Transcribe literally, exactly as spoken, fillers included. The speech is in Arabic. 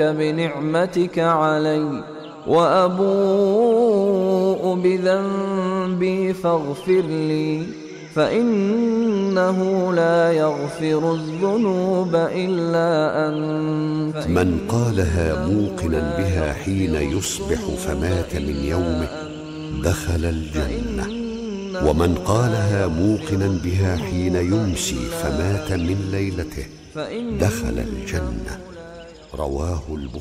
بنعمتك علي وأبوء بذنبي فاغفر لي فإنه لا يغفر الذنوب إلا أنت. من قالها موقنا بها حين يصبح فمات من يومه دخل الجنة، ومن قالها موقنا بها حين يمسي فمات من ليلته دخل الجنة. رواه البخاري.